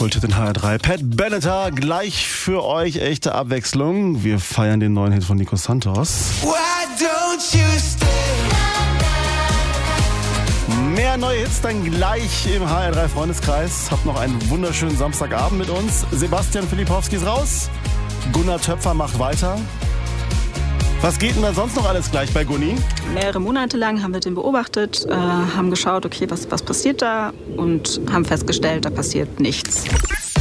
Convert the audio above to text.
Kulthit in HR3. Pat Benatar, gleich für euch echte Abwechslung. Wir feiern den neuen Hit von Nico Santos. Why don't you stay? Mehr neue Hits dann gleich im HR3 Freundeskreis. Habt noch einen wunderschönen Samstagabend mit uns. Sebastian Filipowski ist raus. Gunnar Töpfer macht weiter. Was geht denn da sonst noch alles gleich bei Gunni? Mehrere Monate lang haben wir den beobachtet, haben geschaut, okay, was passiert da und haben festgestellt, da passiert nichts.